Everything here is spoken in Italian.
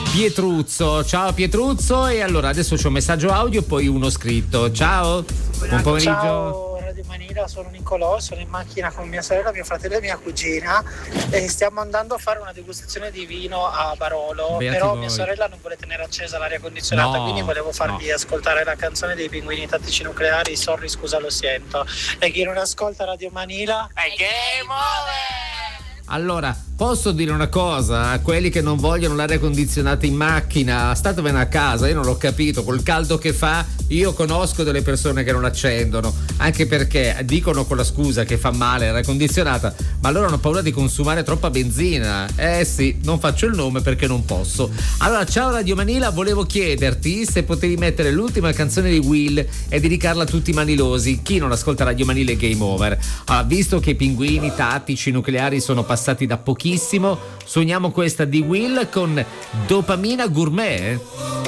Pietruzzo. Ciao Pietruzzo, e allora adesso c'è un messaggio audio, poi uno scritto. Ciao, buon pomeriggio. Ciao Radio Manila, sono Nicolò, sono in macchina con mia sorella, mio fratello e mia cugina e stiamo andando a fare una degustazione di vino a Barolo. Beati però voi. mia sorella non vuole tenere accesa l'aria condizionata, No, quindi volevo farvi ascoltare la canzone dei Pinguini Tattici Nucleari, Sorry scusa lo sento. E chi non ascolta Radio Manila è game over! Allora, posso dire una cosa a quelli che non vogliono l'aria condizionata in macchina? Statevene a casa, io non l'ho capito, col caldo che fa io conosco delle persone che non accendono, anche perché dicono con la scusa che fa male l'aria condizionata, ma loro hanno paura di consumare troppa benzina. Sì, non faccio il nome perché non posso. Allora, ciao Radio Manila, volevo chiederti se potevi mettere l'ultima canzone di Will e dedicarla a tutti i manilosi. Chi non ascolta Radio Manila è game over. Allora, visto che i Pinguini Tattici Nucleari sono passati da pochissimo, suoniamo questa di Will con Dopamina Gourmet.